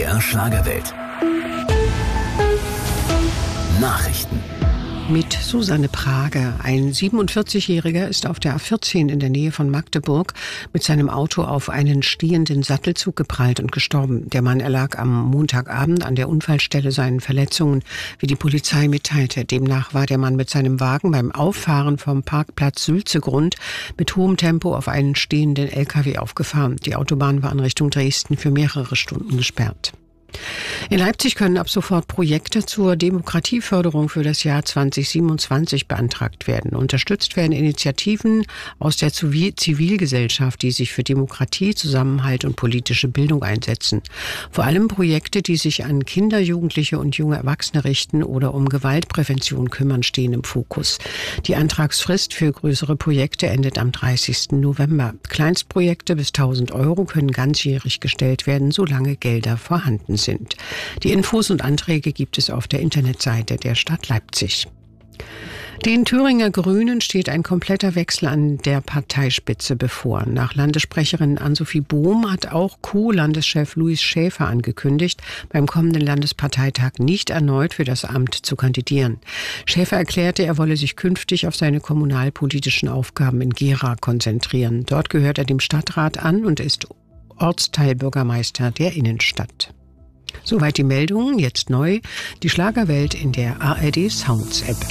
MDR Schlagerwelt. Nachrichten. Mit Susanne Prager. Ein 47-Jähriger ist auf der A14 in der Nähe von Magdeburg mit seinem Auto auf einen stehenden Sattelzug geprallt und gestorben. Der Mann erlag am Montagabend an der Unfallstelle seinen Verletzungen, wie die Polizei mitteilte. Demnach war der Mann mit seinem Wagen beim Auffahren vom Parkplatz Sülzegrund mit hohem Tempo auf einen stehenden LKW aufgefahren. Die Autobahn war in Richtung Dresden für mehrere Stunden gesperrt. In Leipzig können ab sofort Projekte zur Demokratieförderung für das Jahr 2027 beantragt werden. Unterstützt werden Initiativen aus der Zivilgesellschaft, die sich für Demokratie, Zusammenhalt und politische Bildung einsetzen. Vor allem Projekte, die sich an Kinder, Jugendliche und junge Erwachsene richten oder um Gewaltprävention kümmern, stehen im Fokus. Die Antragsfrist für größere Projekte endet am 30. November. Kleinstprojekte bis 1.000 € können ganzjährig gestellt werden, solange Gelder vorhanden sind. Die Infos und Anträge gibt es auf der Internetseite der Stadt Leipzig. Den Thüringer Grünen steht ein kompletter Wechsel an der Parteispitze bevor. Nach Landessprecherin Ann-Sophie Bohm hat auch Co-Landeschef Louis Schäfer angekündigt, beim kommenden Landesparteitag nicht erneut für das Amt zu kandidieren. Schäfer erklärte, er wolle sich künftig auf seine kommunalpolitischen Aufgaben in Gera konzentrieren. Dort gehört er dem Stadtrat an und ist Ortsteilbürgermeister der Innenstadt. Soweit die Meldungen, jetzt neu, die Schlagerwelt in der ARD Sounds App.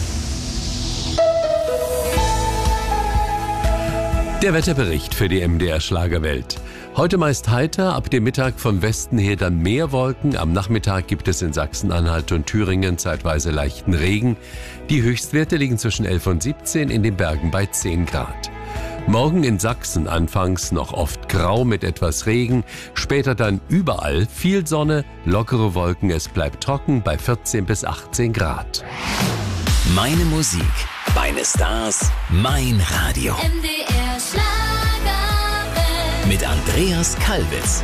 Der Wetterbericht für die MDR Schlagerwelt. Heute meist heiter, ab dem Mittag vom Westen her dann mehr Wolken. Am Nachmittag gibt es in Sachsen-Anhalt und Thüringen zeitweise leichten Regen. Die Höchstwerte liegen zwischen 11 und 17, in den Bergen bei 10 Grad. Morgen in Sachsen anfangs noch oft grau mit etwas Regen, später dann überall viel Sonne, lockere Wolken, es bleibt trocken bei 14 bis 18 Grad. Meine Musik, meine Stars, mein Radio. MDR Schlagerwelt. Mit Andreas Kalbitz.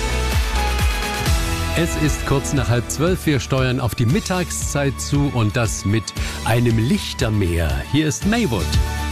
Es ist kurz nach 11:30, wir steuern auf die Mittagszeit zu und das mit einem Lichtermeer. Hier ist Maywood.